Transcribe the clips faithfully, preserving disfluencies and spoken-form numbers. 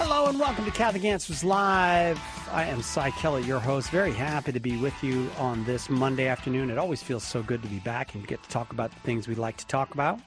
Hello and welcome to Catholic Answers Live. I am Cy Kellett, your host. Very happy to be with you on this Monday afternoon. It always feels so good to be back and get to talk about the things we like to talk about.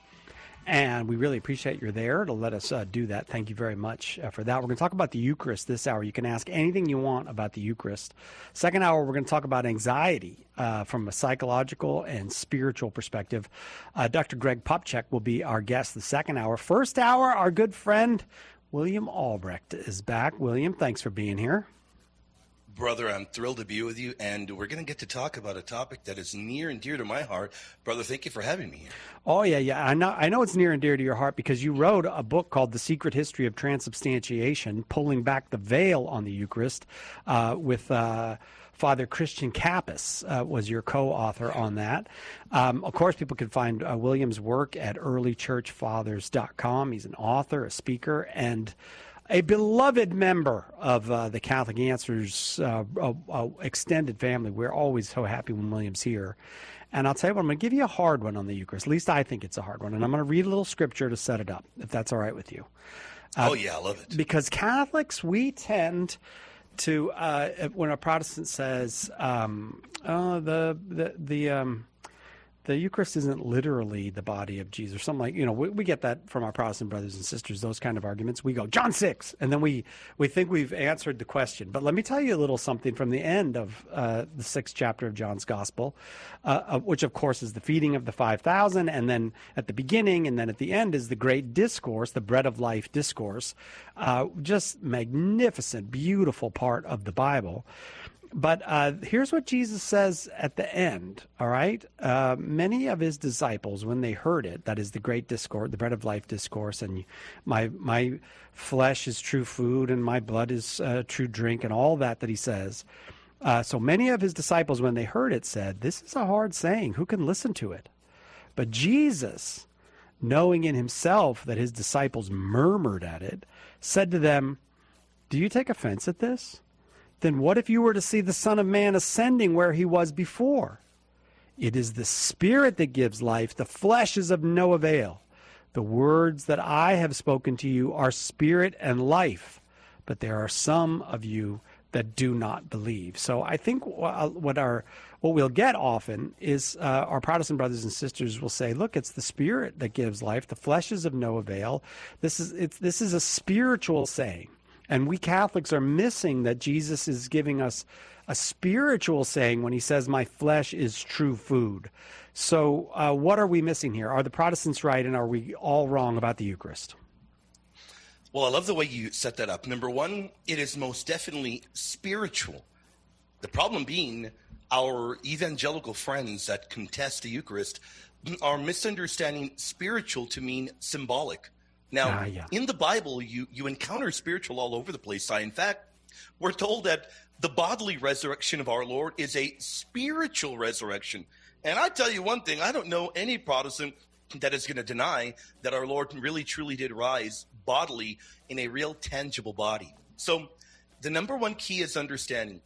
And we really appreciate you're there to let us uh, do that. Thank you very much uh, for that. We're going to talk about the Eucharist this hour. You can ask anything you want about the Eucharist. Second hour, we're going to talk about anxiety uh, from a psychological and spiritual perspective. Uh, Doctor Greg Popcak will be our guest the second hour. First hour, our good friend William Albrecht is back. William, thanks for being here. Brother, I'm thrilled to be with you, and we're going to get to talk about a topic that is near and dear to my heart. Brother, thank you for having me here. Oh, yeah, yeah. I know I know it's near and dear to your heart because you wrote a book called The Secret History of Transubstantiation, Pulling Back the Veil on the Eucharist, uh, with uh, Father Christian Kappus uh, was your co-author on that. Um, of course, people can find uh, William's work at early church fathers dot com. He's an author, a speaker, and a beloved member of uh, the Catholic Answers uh, uh, uh, extended family. We're always so happy when William's here. And I'll tell you what, I'm going to give you a hard one on the Eucharist. At least I think it's a hard one. And I'm going to read a little scripture to set it up, if that's all right with you. Uh, oh, yeah, I love it. Because Catholics, we tend to, uh, when a Protestant says, um, oh, the, the, the, um, the Eucharist isn't literally the body of Jesus, or something like, you know, we, we get that from our Protestant brothers and sisters, those kind of arguments. We go, John six, and then we, we think we've answered the question. But let me tell you a little something from the end of uh, the sixth chapter of John's Gospel, uh, which, of course, is the feeding of the five thousand, and then at the beginning and then at the end is the great discourse, the bread of life discourse, uh, just magnificent, beautiful part of the Bible. But uh, here's what Jesus says at the end, all right? Uh, many of his disciples, when they heard it, that is the great discourse, the bread of life discourse, and my my flesh is true food and my blood is uh, true drink, and all that that he says. Uh, so many of his disciples, when they heard it, said, this is a hard saying. Who can listen to it? But Jesus, knowing in himself that his disciples murmured at it, said to them, do you take offense at this? Then what if you were to see the Son of Man ascending where he was before? It is the Spirit that gives life. The flesh is of no avail. The words that I have spoken to you are spirit and life, but there are some of you that do not believe. So I think what our what we'll get often is uh, our Protestant brothers and sisters will say, look, it's the Spirit that gives life. The flesh is of no avail. This is it's this is a spiritual saying. And we Catholics are missing that Jesus is giving us a spiritual saying when he says, my flesh is true food. So uh, what are we missing here? Are the Protestants right, and are we all wrong about the Eucharist? Well, I love the way you set that up. Number one, it is most definitely spiritual. The problem being our evangelical friends that contest the Eucharist are misunderstanding spiritual to mean symbolic. Now, ah, yeah. in the Bible, you, you encounter spiritual all over the place. In fact, we're told that the bodily resurrection of our Lord is a spiritual resurrection. And I tell you one thing, I don't know any Protestant that is going to deny that our Lord really, truly did rise bodily in a real, tangible body. So the number one key is understanding.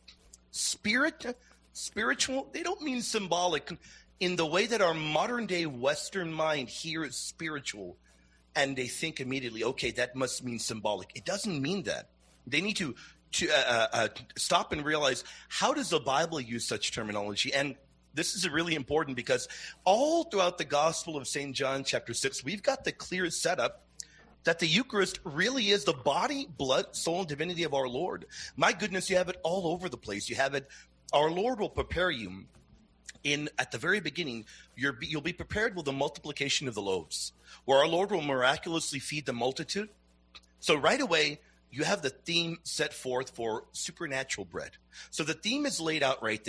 Spirit, spiritual, they don't mean symbolic in the way that our modern-day Western mind hears spiritual. And they think immediately, okay, that must mean symbolic. It doesn't mean that. They need to, to uh, uh, stop and realize, how does the Bible use such terminology? And this is really important because all throughout the Gospel of Saint John chapter six, we've got the clear setup that the Eucharist really is the body, blood, soul, and divinity of our Lord. My goodness, you have it all over the place. You have it, our Lord will prepare you. In at the very beginning, you're, you'll be prepared with the multiplication of the loaves, where our Lord will miraculously feed the multitude. So right away, you have the theme set forth for supernatural bread. So the theme is laid out right there.